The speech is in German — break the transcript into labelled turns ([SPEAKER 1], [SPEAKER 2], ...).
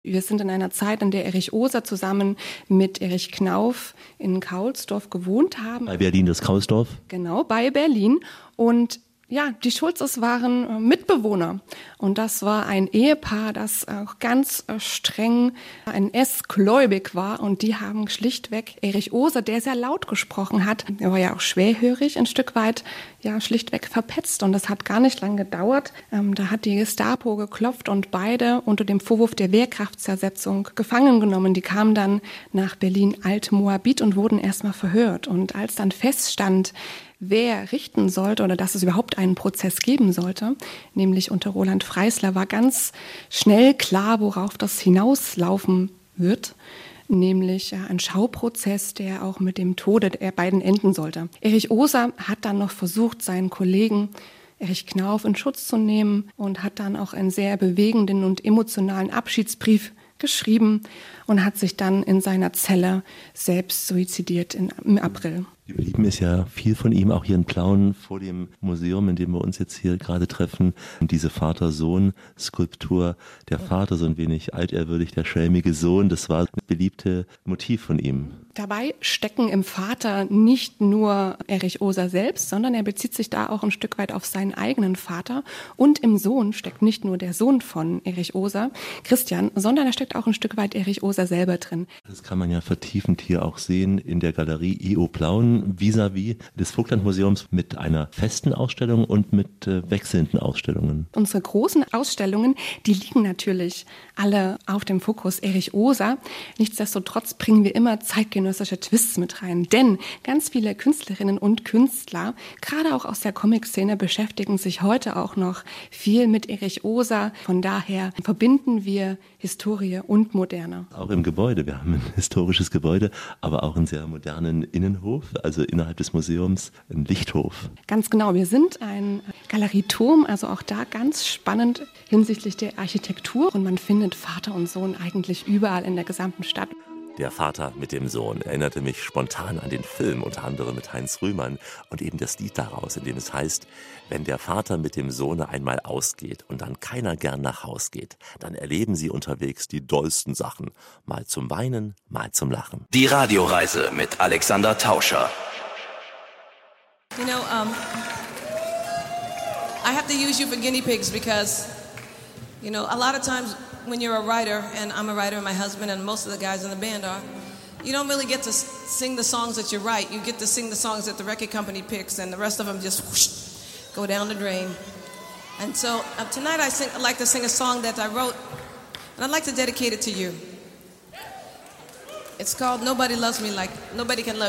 [SPEAKER 1] Wir sind in einer Zeit, in der Erich Oser zusammen mit Erich Knauf in Kaulsdorf gewohnt haben.
[SPEAKER 2] Bei Berlin das Kaulsdorf?
[SPEAKER 1] Genau, bei Berlin. Und ja, die Schulzes waren Mitbewohner. Und das war ein Ehepaar, das auch ganz streng NS-gläubig war. Und die haben schlichtweg Erich Oser, der sehr laut gesprochen hat, er war ja auch schwerhörig ein Stück weit, ja schlichtweg verpetzt. Und das hat gar nicht lange gedauert. Da hat die Gestapo geklopft und beide unter dem Vorwurf der Wehrkraftzersetzung gefangen genommen. Die kamen dann nach Berlin-Alt-Moabit und wurden erstmal verhört. Und als dann feststand, wer richten sollte oder dass es überhaupt einen Prozess geben sollte, nämlich unter Roland Freisler, war ganz schnell klar, worauf das hinauslaufen wird, nämlich ein Schauprozess, der auch mit dem Tode der beiden enden sollte. Erich Oser hat dann noch versucht, seinen Kollegen Erich Knauf in Schutz zu nehmen und hat dann auch einen sehr bewegenden und emotionalen Abschiedsbrief geschrieben und hat sich dann in seiner Zelle selbst suizidiert im April.
[SPEAKER 2] Geblieben ist ja viel von ihm, auch hier in Plauen vor dem Museum, in dem wir uns jetzt hier gerade treffen. Und diese Vater-Sohn-Skulptur, der Vater so ein wenig altehrwürdig, der schelmige Sohn, das war ein beliebtes Motiv von ihm.
[SPEAKER 1] Dabei stecken im Vater nicht nur Erich Oser selbst, sondern er bezieht sich da auch ein Stück weit auf seinen eigenen Vater. Und im Sohn steckt nicht nur der Sohn von Erich Oser, Christian, sondern da steckt auch ein Stück weit Erich Oser selber drin.
[SPEAKER 2] Das kann man ja vertiefend hier auch sehen in der Galerie I.O. Plauen vis-à-vis des Vogtlandmuseums mit einer festen Ausstellung und mit wechselnden Ausstellungen.
[SPEAKER 1] Unsere großen Ausstellungen, die liegen natürlich alle auf dem Fokus Erich Oser. Nichtsdestotrotz bringen wir immer zeitgenössische Twists mit rein, denn ganz viele Künstlerinnen und Künstler, gerade auch aus der Comic-Szene, beschäftigen sich heute auch noch viel mit Erich Oser. Von daher verbinden wir Historie und Moderne.
[SPEAKER 2] Auch im Gebäude. Wir haben ein historisches Gebäude, aber auch einen sehr modernen Innenhof, also innerhalb des Museums ein Lichthof.
[SPEAKER 1] Ganz genau. Wir sind ein Galerieturm, also auch da ganz spannend hinsichtlich der Architektur. Und man findet Vater und Sohn eigentlich überall in der gesamten Stadt.
[SPEAKER 3] Der Vater mit dem Sohn erinnerte mich spontan an den Film, unter anderem mit Heinz Rühmann und eben das Lied daraus, in dem es heißt, wenn der Vater mit dem Sohne einmal ausgeht und dann keiner gern nach Haus geht, dann erleben sie unterwegs die dollsten Sachen, mal zum Weinen, mal zum Lachen.
[SPEAKER 4] Die Radioreise mit Alexander Tauscher.
[SPEAKER 5] You know, I have to use you for guinea pigs because, you know, a lot of times when you're a writer, and I'm a writer and my husband and most of the guys in the band are, you don't really get to sing the songs that you write. You get to sing the songs that the record company picks and the rest of them just whoosh, go down the drain. And so tonight I'd like to sing a song that I wrote and I'd like to dedicate it to you. It's called Nobody Can Love